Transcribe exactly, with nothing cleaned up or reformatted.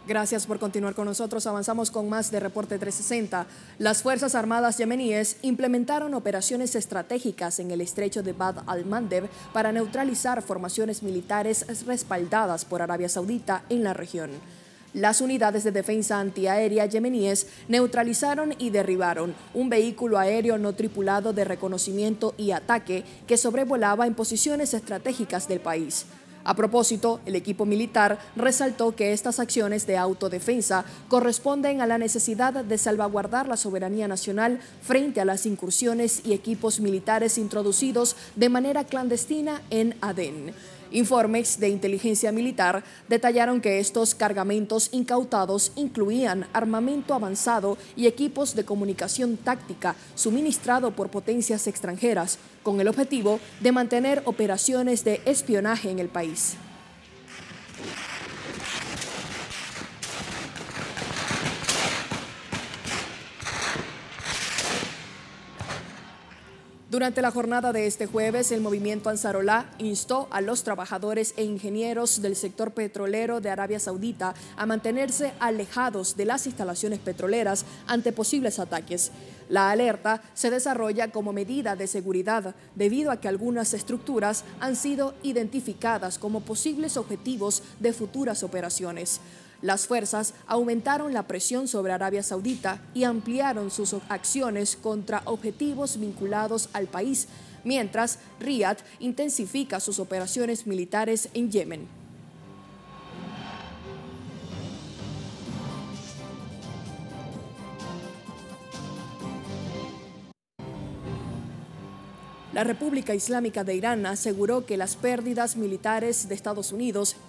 Gracias por continuar con nosotros. Avanzamos con más de Reporte trescientos sesenta. Las Fuerzas Armadas yemeníes implementaron operaciones estratégicas en el estrecho de Bab al-Mandeb para neutralizar formaciones militares respaldadas por Arabia Saudita en la región. Las unidades de defensa antiaérea yemeníes neutralizaron y derribaron un vehículo aéreo no tripulado de reconocimiento y ataque que sobrevolaba en posiciones estratégicas del país. A propósito, el equipo militar resaltó que estas acciones de autodefensa corresponden a la necesidad de salvaguardar la soberanía nacional frente a las incursiones y equipos militares introducidos de manera clandestina en Adén. Informes de inteligencia militar detallaron que estos cargamentos incautados incluían armamento avanzado y equipos de comunicación táctica suministrado por potencias extranjeras, con el objetivo de mantener operaciones de espionaje en el país. Durante la jornada de este jueves, el movimiento Ansarolá instó a los trabajadores e ingenieros del sector petrolero de Arabia Saudita a mantenerse alejados de las instalaciones petroleras ante posibles ataques. La alerta se desarrolla como medida de seguridad debido a que algunas estructuras han sido identificadas como posibles objetivos de futuras operaciones. Las fuerzas aumentaron la presión sobre Arabia Saudita y ampliaron sus acciones contra objetivos vinculados al país, mientras Riad intensifica sus operaciones militares en Yemen. La República Islámica de Irán aseguró que las pérdidas militares de Estados Unidos